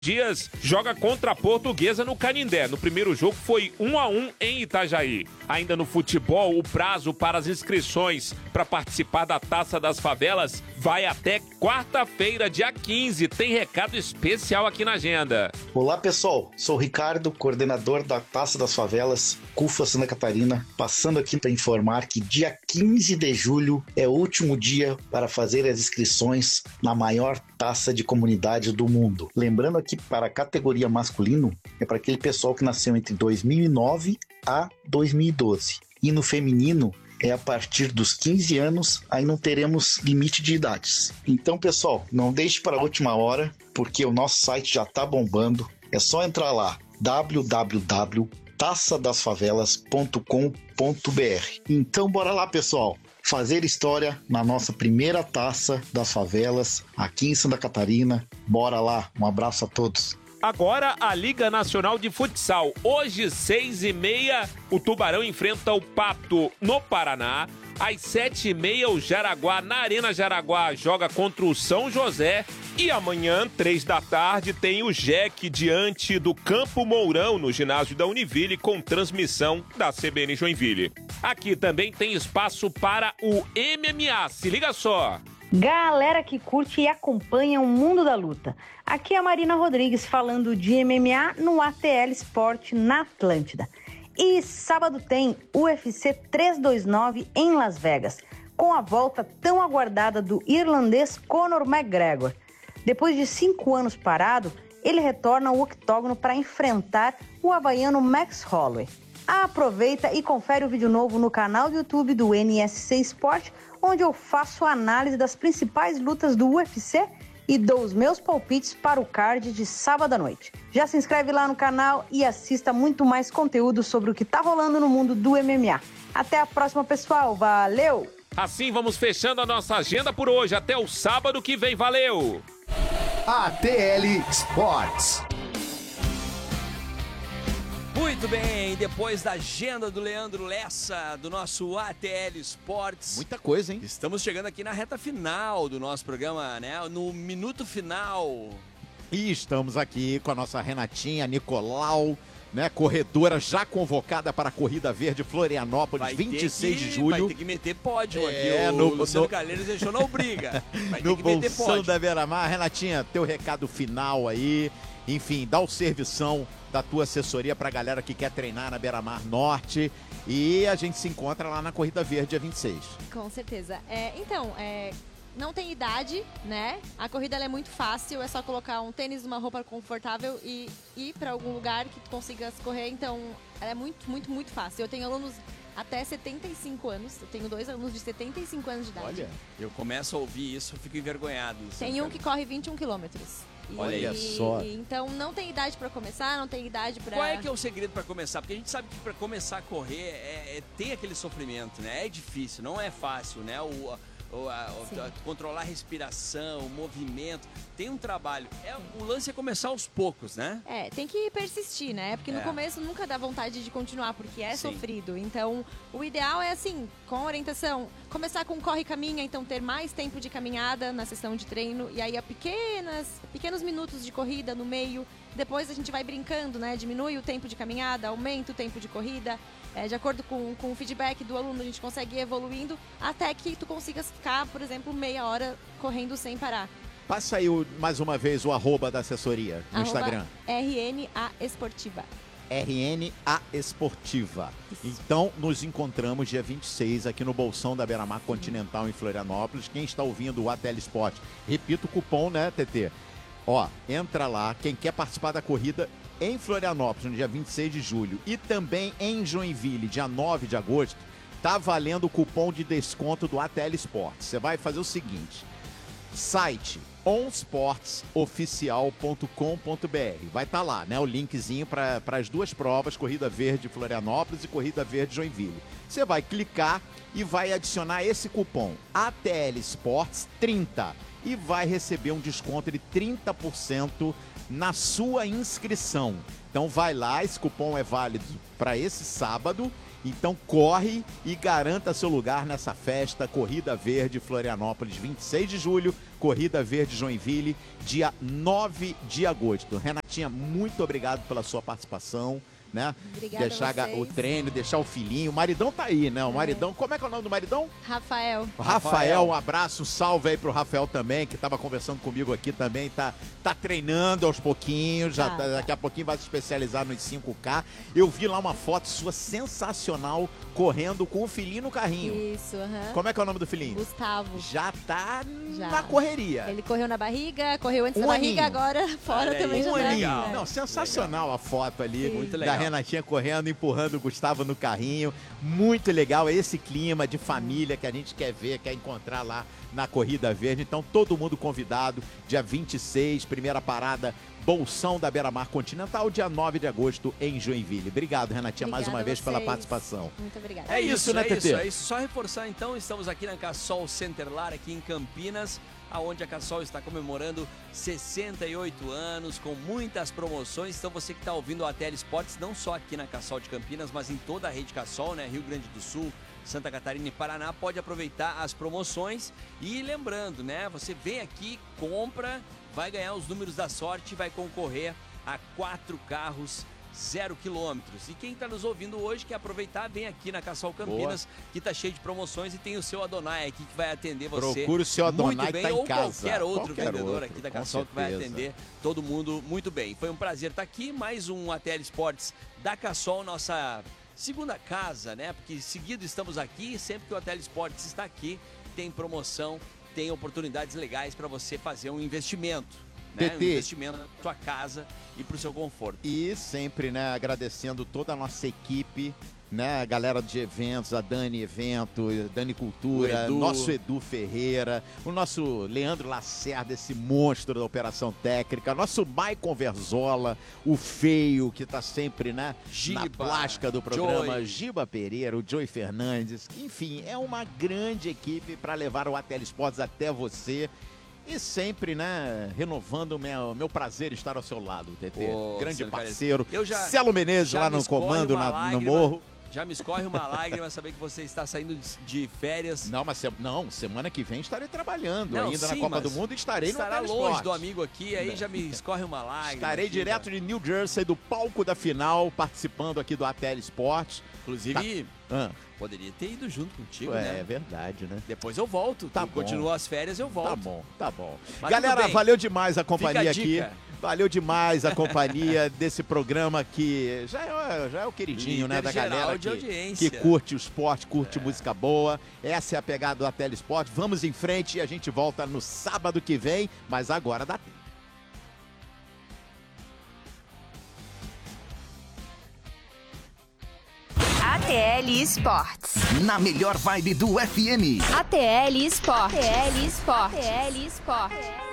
Dias joga contra a Portuguesa no Canindé. No primeiro jogo foi 1-1 em Itajaí. Ainda no futebol, o prazo para as inscrições para participar da Taça das Favelas vai até quarta-feira, dia 15. Tem recado especial aqui na agenda. Olá, pessoal. Sou o Ricardo, coordenador da Taça das Favelas, CUFA Santa Catarina, passando aqui para informar que dia 15 de julho é o último dia para fazer as inscrições na maior taça de comunidade do mundo. Lembrando aqui, para a categoria masculino, é para aquele pessoal que nasceu entre 2009 a 2012. E no feminino, é a partir dos 15 anos, aí não teremos limite de idades. Então, pessoal, não deixe para a última hora, porque o nosso site já está bombando. É só entrar lá, www.taçadasfavelas.com.br. Então, bora lá, pessoal, fazer história na nossa primeira Taça das Favelas aqui em Santa Catarina. Bora lá, um abraço a todos. Agora a Liga Nacional de Futsal. Hoje, 6h30, o Tubarão enfrenta o Pato no Paraná. Às 7h30, o Jaraguá, na Arena Jaraguá, joga contra o São José. E amanhã, 3 da tarde, tem o JEC diante do Campo Mourão, no ginásio da Univille, com transmissão da CBN Joinville. Aqui também tem espaço para o MMA. Se liga só! Galera que curte e acompanha o mundo da luta. Aqui é a Marina Rodrigues falando de MMA no ATL Sport na Atlântida. E sábado tem UFC 329 em Las Vegas, com a volta tão aguardada do irlandês Conor McGregor. Depois de 5 anos parado, ele retorna ao octógono para enfrentar o havaiano Max Holloway. Aproveita e confere o vídeo novo no canal do YouTube do NSC Sport, onde eu faço análise das principais lutas do UFC e dou os meus palpites para o card de sábado à noite. Já se inscreve lá no canal e assista muito mais conteúdo sobre o que tá rolando no mundo do MMA. Até a próxima, pessoal. Valeu! Assim vamos fechando a nossa agenda por hoje. Até o sábado que vem. Valeu! ATL Sports. Muito bem, depois da agenda do Leandro Lessa, do nosso ATL Sports. Muita coisa, hein? Estamos chegando aqui na reta final do nosso programa, né? No minuto final. E estamos aqui com a nossa Renatinha Nicolau, né? Corredora já convocada para a Corrida Verde Florianópolis, 26 de julho. Vai ter que meter pódio aqui. O Luciano Calheiros deixou não briga. Vai ter que meter pódio. Da Beira-Mar. Renatinha, teu recado final aí. Enfim, dá o servição da tua assessoria pra galera que quer treinar na Beira-Mar Norte. E a gente se encontra lá na Corrida Verde, dia 26. Com certeza. Não tem idade, né? A corrida ela é muito fácil, é só colocar um tênis, uma roupa confortável e ir pra algum lugar que tu consiga correr. Então, ela é muito, muito, muito fácil. Eu tenho alunos até 75 anos. Eu tenho 2 alunos de 75 anos de idade. Olha, eu começo a ouvir isso, eu fico envergonhado. Tem um que corre 21 quilômetros. Olha só. Então não tem idade pra começar, não tem idade pra... Qual é que é o segredo pra começar? Porque a gente sabe que pra começar a correr tem aquele sofrimento, né? É difícil, não é fácil, né? Controlar a respiração, o movimento, tem um trabalho. O lance é começar aos poucos, né? Tem que persistir, né? Porque no começo nunca dá vontade de continuar, porque é sofrido. Então, o ideal é assim, com orientação, começar com corre e caminha, então ter mais tempo de caminhada na sessão de treino, e aí pequenos minutos de corrida no meio. Depois a gente vai brincando, né? Diminui o tempo de caminhada, aumenta o tempo de corrida. De acordo com o feedback do aluno, a gente consegue ir evoluindo até que tu consigas ficar, por exemplo, meia hora correndo sem parar. Passa aí mais uma vez o @ da assessoria no Instagram. RNA Esportiva. RNA Esportiva. Então, nos encontramos dia 26 aqui no Bolsão da Beira-Mar Continental em Florianópolis. Quem está ouvindo o ATL Sport, repita o cupom, né, TT? Ó, entra lá, quem quer participar da corrida em Florianópolis, no dia 26 de julho, e também em Joinville, dia 9 de agosto, tá valendo o cupom de desconto do ATL Sports. Você vai fazer o seguinte, site onsportsoficial.com.br. Vai estar lá, né, o linkzinho para as duas provas, Corrida Verde Florianópolis e Corrida Verde Joinville. Você vai clicar e vai adicionar esse cupom ATL Sports 30 e vai receber um desconto de 30% na sua inscrição. Então vai lá, esse cupom é válido para esse sábado Então corre e garanta seu lugar nessa festa Corrida Verde Florianópolis, 26 de julho, Corrida Verde Joinville, dia 9 de agosto. Renatinha, muito obrigado pela sua participação. Né? Obrigada Deixar a vocês. o treino, deixar o filhinho. O maridão tá aí, né? O maridão, como é que é o nome do maridão? Rafael, Um abraço, salve aí pro Rafael também, que tava conversando comigo aqui também, tá treinando aos pouquinhos, daqui a pouquinho vai se especializar nos 5K. Eu vi lá uma foto sua sensacional, correndo com o filhinho no carrinho. Isso, aham. Como é que é o nome do filhinho? Gustavo. Já tá Já. na correria. Ele correu na barriga, correu antes Um da barriga, aninho. agora fora Olha aí, também já tá. legal. Não, sensacional a foto ali Muito da legal. Renatinha correndo, empurrando o Gustavo no carrinho. Muito legal, é esse clima de família que a gente quer ver, quer encontrar lá na Corrida Verde. Então, todo mundo convidado, dia 26, primeira parada, Bolsão da Beira-Mar Continental, dia 9 de agosto em Joinville. Obrigado, Renatinha, mais Obrigada uma a vez pela vocês. participação. Muito obrigada. É isso, né, TT? É isso. Só reforçar, então, estamos aqui na Cassol Centerlar, aqui em Campinas, aonde a Cassol está comemorando 68 anos, com muitas promoções. Então, você que está ouvindo o ATL Esportes, não só aqui na Cassol de Campinas, mas em toda a rede Cassol, né? Rio Grande do Sul, Santa Catarina e Paraná, pode aproveitar as promoções. E lembrando, né? Você vem aqui, compra, vai ganhar os números da sorte e vai concorrer a 4 carros 0 quilômetros. E quem está nos ouvindo hoje, quer aproveitar, vem aqui na Cassol Campinas, que está cheio de promoções e tem o seu Adonai aqui que vai atender você. Procure o seu Adonai muito que bem, tá em ou casa. qualquer outro Qualquer vendedor outro, aqui da com Cassol que vai certeza. atender todo mundo muito bem. Foi um prazer estar aqui, mais um ATL Esportes da Cassol, nossa segunda casa, né? Porque seguido estamos aqui, sempre que o ATL Esportes está aqui, tem promoção, tem oportunidades legais para você fazer um investimento. Né? Um TT. investimento na sua casa e para o seu conforto. E sempre, né, agradecendo toda a nossa equipe, né, a galera de eventos, a Dani Evento, Dani Cultura, O Edu. nosso Edu Ferreira, o nosso Leandro Lacerda, esse monstro da operação técnica, nosso Maicon Verzola, o Feio, que tá sempre, né, na Giba, plástica do programa, Joey. Giba Pereira, o Joey Fernandes, enfim, é uma grande equipe para levar o ATL Esportes até você. E sempre, né, renovando o meu prazer estar ao seu lado, TT. Ô, Grande Luciano parceiro. eu já- Celo Menezes já lá me no escorre comando, uma no lágrima. morro. Já me escorre uma lágrima saber que você está saindo de férias. Não, mas semana que vem estarei trabalhando Não, ainda sim, na Copa mas do Mundo e estarei estará no longe Telesport. do amigo aqui, aí já me escorre uma lágrima. Estarei aqui, direto já. de New Jersey, do palco da final, participando aqui do ATL Esportes. Inclusive, Ah, poderia ter ido junto contigo, é né? verdade, né? Depois eu volto. Tá Tu bom. continua as férias, eu volto. Tá bom, tá bom. Mas Galera, tudo bem. valeu demais a Fica companhia a aqui. dica. Valeu demais a companhia desse programa que já é o queridinho, né, Líder da geral galera de que audiência. curte o esporte, curte música boa. Essa é a pegada do ATL Esporte. Vamos em frente e a gente volta no sábado que vem, mas agora dá tempo. ATL Esportes. Na melhor vibe do FM. ATL Esportes. ATL Esportes. ATL Esportes.